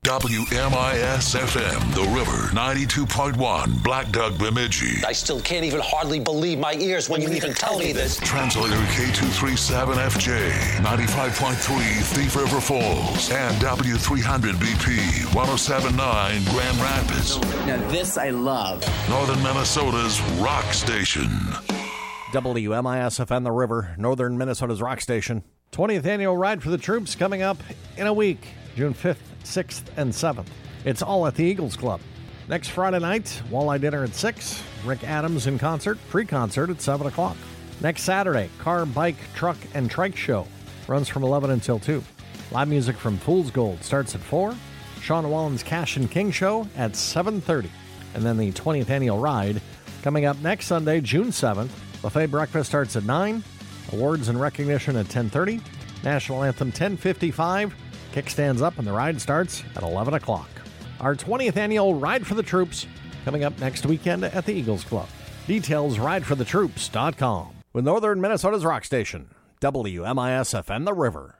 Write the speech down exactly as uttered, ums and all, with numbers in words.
W M I S F M, The River, ninety-two point one, Black Duck, Bemidji. I still can't even hardly believe my ears when you even tell me this. Translator K two thirty-seven F J, ninety-five point three, Thief River Falls, and W three hundred B P, one oh seven point nine, Grand Rapids. Now this I love. Northern Minnesota's rock station. W M I S F M, The River, Northern Minnesota's rock station. twentieth Annual Ride for the Troops coming up in a week, June fifth, sixth, and seventh. It's all at the Eagles Club. Next Friday night, Walleye Dinner at six, Rick Adams in concert, pre-concert at seven o'clock. Next Saturday, Car, Bike, Truck, and Trike Show. Runs from eleven until two. Live music from Fool's Gold starts at four. Sean Wallen's Cash and King Show at seven thirty. And then the twentieth Annual Ride coming up next Sunday, June seventh. Buffet breakfast starts at nine. Awards and recognition at ten thirty. National Anthem ten fifty-five. Kickstands up and the ride starts at eleven o'clock. Our twentieth Annual Ride for the Troops coming up next weekend at the Eagles Club. Details, ride for the troops dot com. With Northern Minnesota's rock station, W M I S F M, The River.